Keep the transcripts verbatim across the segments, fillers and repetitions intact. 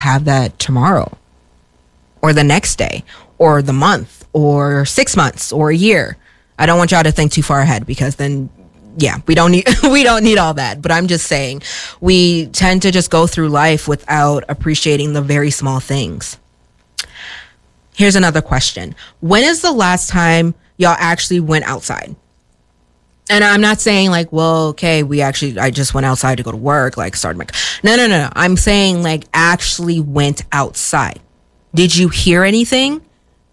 have that tomorrow or the next day or the month or six months or a year. I don't want y'all to think too far ahead, because then, yeah, we don't need we don't need all that. But I'm just saying, we tend to just go through life without appreciating the very small things. Here's another question. When is the last time y'all actually went outside? And I'm not saying like, well, okay, we actually, I just went outside to go to work, like started my, no, no, no, no. I'm saying like actually went outside. Did you hear anything?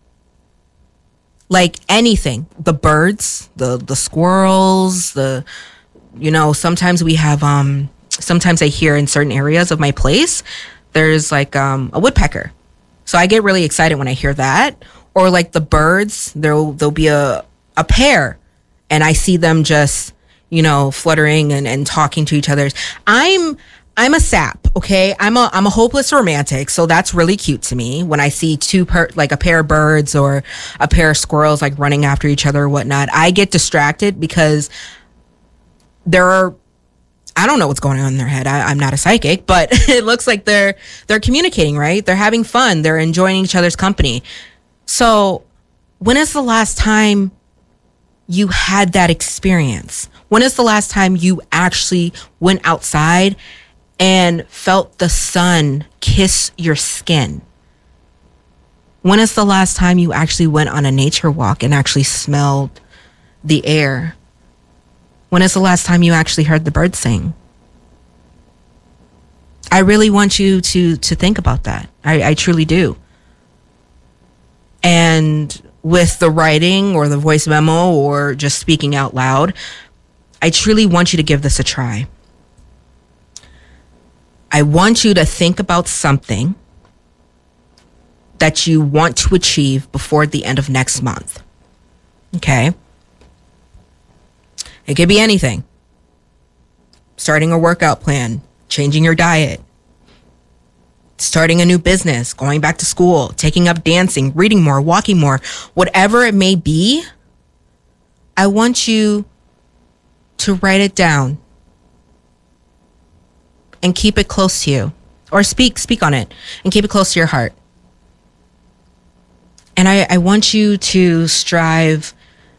Like anything? The birds, the, the squirrels, the, you know, sometimes we have, um, sometimes I hear in certain areas of my place, there's like um, a woodpecker. So I get really excited when I hear that. Or like the birds, there'll, there'll be a, a pair. And I see them just, you know, fluttering and, and talking to each other. I'm I'm a sap, okay? I'm a I'm a hopeless romantic, so that's really cute to me when I see two per, like a pair of birds or a pair of squirrels like running after each other or whatnot. I get distracted because there are, I don't know what's going on in their head. I, I'm not a psychic, but it looks like they're they're communicating, right? They're having fun. They're enjoying each other's company. So when is the last time you had that experience? When is the last time you actually went outside and felt the sun kiss your skin? When is the last time you actually went on a nature walk and actually smelled the air? When is the last time you actually heard the birds sing? I really want you to to think about that. I, I truly do. And with the writing or the voice memo or just speaking out loud, I truly want you to give this a try. I want you to think about something that you want to achieve before the end of next month. Okay? It could be anything. Starting a workout plan, changing your diet, starting a new business, going back to school, taking up dancing, reading more, walking more, whatever it may be. I want you to write it down and keep it close to you, or speak, speak on it and keep it close to your heart. And I, I want you to strive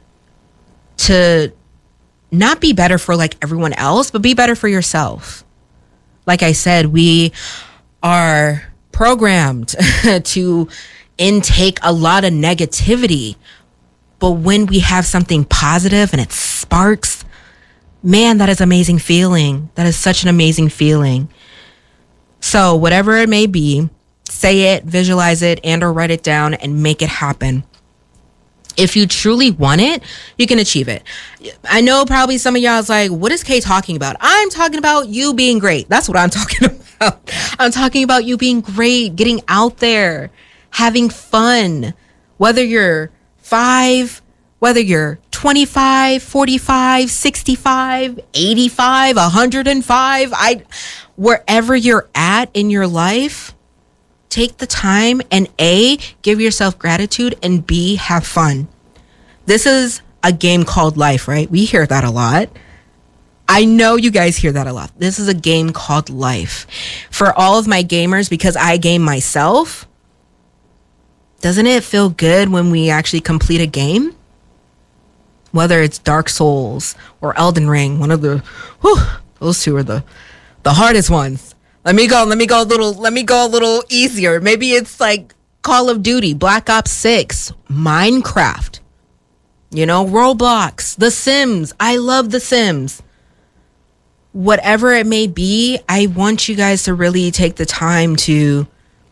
to not be better for like everyone else, but be better for yourself. Like I said, we are programmed to intake a lot of negativity. But when we have something positive and it sparks, man, that is an amazing feeling. That is such an amazing feeling. So whatever it may be, say it, visualize it, and or write it down and make it happen. If you truly want it, you can achieve it. I know probably some of y'all is like, what is Kay talking about? I'm talking about you being great. That's what I'm talking about. I'm talking about you being great, getting out there, having fun. Whether you're five, whether you're twenty-five, forty-five, sixty-five, eighty-five, one hundred five, I, wherever you're at in your life, take the time and A, give yourself gratitude, and B, have fun. This is a game called life, right? We hear that a lot. I know you guys hear that a lot. This is a game called life. For all of my gamers, because I game myself, doesn't it feel good when we actually complete a game? Whether it's Dark Souls or Elden Ring, one of the, whew, those two are the, the hardest ones. Let me go, let me go a little, let me go a little easier. Maybe it's like Call of Duty, Black Ops six, Minecraft, you know, Roblox, The Sims. I love The Sims. Whatever it may be, I want you guys to really take the time to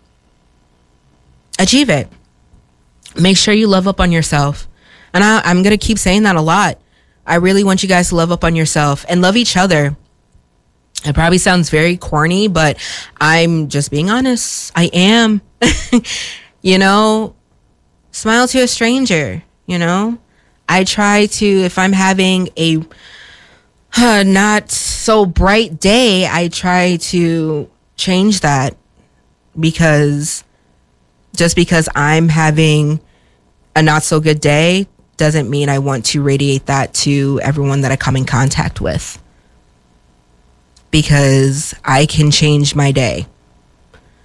achieve it. Make sure you love up on yourself. And I, I'm going to keep saying that a lot. I really want you guys to love up on yourself and love each other. It probably sounds very corny, but I'm just being honest. I am. You know, smile to a stranger, you know. I try to, if I'm having a uh, not so bright day, I try to change that, because just because I'm having a not so good day doesn't mean I want to radiate that to everyone that I come in contact with, because I can change my day.